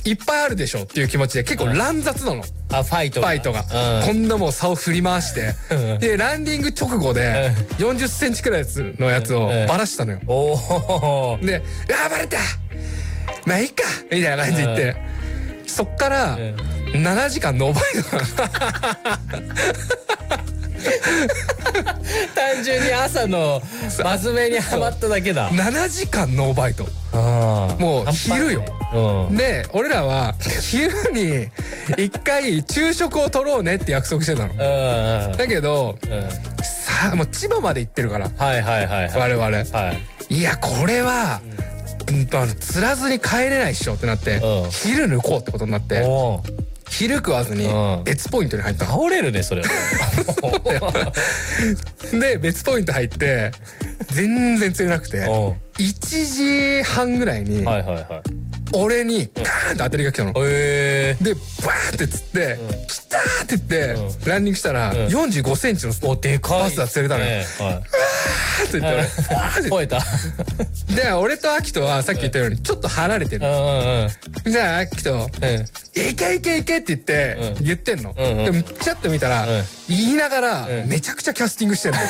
いっぱいあるでしょっていう気持ちで結構乱雑なの。 あ、ファイトが。こんなもう竿振り回して。で、ランディング直後で40センチくらいのやつをバラしたのよ。で、バレたまあいいかみたいな感じで言って。そっから、7時間ノーバイト。 単純に朝の真面目にハマっただけだ。 7時間ノーバイト。もう昼よ。で俺らは昼に一回昼食を取ろうねって約束してたの。だけどさあもう千葉まで行ってるから我々。いやこれは釣らずに帰れないっしょってなって昼抜こうってことになって。昼食わずに別ポイントに入ったの。 倒れるねそれは。 で別ポイント入って全然釣れなくて1時半ぐらいに俺にガーンって当たりが来たの。でバーンって釣って「来た!」って言ってランニングしたら45センチのパスタ釣れたのよ。って言って吠えた。 で俺とアキトはさっき言ったようにちょっと離れてる。じゃあアキト「いけいけいけ!」って言ってんの。でもチャッと見たら言いながらめちゃくちゃキャスティングしてんの。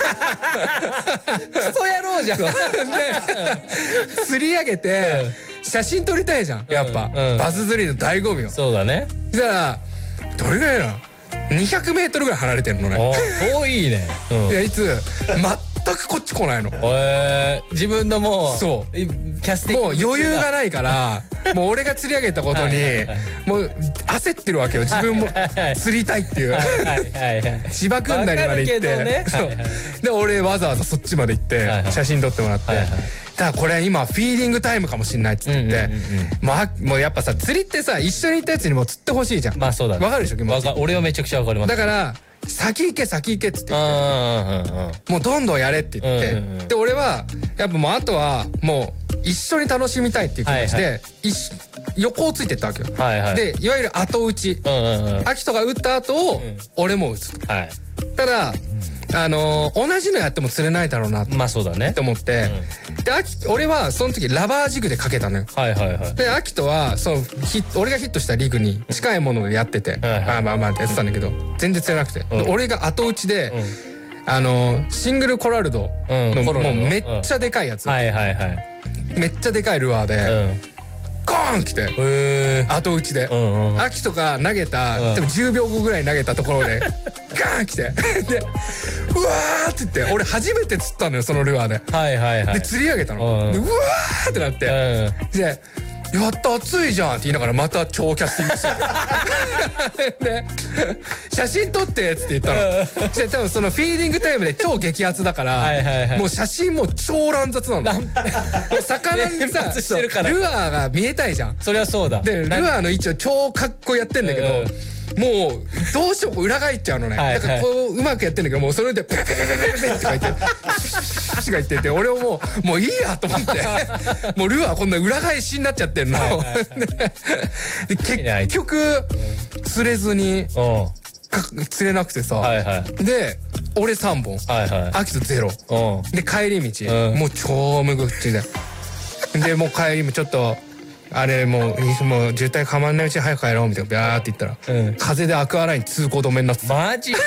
クソ野郎じゃん。 で釣り上げて写真撮りたいじゃんやっぱバス釣りの醍醐味を。 そうだね。 そしたらどれぐらいなの200メートルぐらい離れてるのね。 遠いね。 いやいつ全くこっち来ないの。 自分のもうそうキャスティングもう余裕がないからもう俺が釣り上げたことにもう焦ってるわけよ。自分も釣りたいっていう千葉君なりまで行ってで俺わざわざそっちまで行って写真撮ってもらって。ただこれ今フィーディングタイムかもしんないっつってもうやっぱさ釣りってさ一緒に行ったやつにも釣ってほしいじゃん。 まあそうだね。 わかるでしょ気持ち。 俺はめちゃくちゃわかります。 だから先行け先行けっつって言ってもうどんどんやれって言ってで俺はやっぱもうあとはもう一緒に楽しみたいっていう気持ちで横をついてったわけよ。でいわゆる後打ちアキトが打った後を俺も打つ。ただ同じのやっても釣れないだろうなって思ってで俺はその時ラバージグでかけたのよ。でアキトは俺がヒットしたリグに近いものでやっててまあってやってたんだけど全然釣れなくて俺が後打ちでシングルコラルドのもうめっちゃでかいやつめっちゃでかいルアーでゴーン来て後打ちでアキトが投げた多分10秒後ぐらい投げたところでガーン来てでうわーって言って俺初めて釣ったのよそのルアーで。で釣り上げたの。でうわーってなってでやった暑いじゃんって言いながらまた超キャスティングしてで写真撮ってっつって言ったの。で多分そのフィーディングタイムで超激アツだからもう写真も超乱雑なの。魚にさルアーが見えたいじゃん。 そりゃそうだ。 でルアーの位置を超かっこやってんだけどもうどうしよう裏返っちゃうのね。だからこううまくやってんだけどもうそれでペペペペペペとか言ってシが言ってて俺もういいやと思ってもうルアーこんな裏返しになっちゃってんの。で結局釣れずに釣れなくてさで俺3本アキト0で帰り道もう超無口でもう帰りもちょっとあれもう渋滞かまんないうちに早く帰ろうみたいなビャーって言ったら風でアクアライン通行止めになってた。 マジで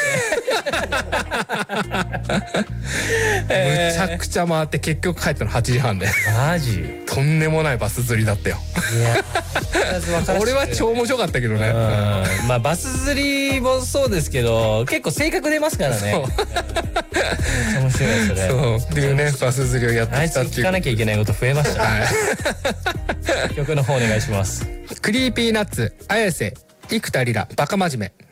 むちゃくちゃ回って結局帰ったの8時半で。 マジとんでもないバス釣りだったよ。俺は超面白かったけどね。 まあバス釣りもそうですけど結構性格出ますからね。面白いそれ。 そうっていうねバス釣りをやってきたっていう。 聞かなきゃいけないこと増えました。曲の方お願いします。 クリーピーナッツ綾瀬生田リラバカ真面目。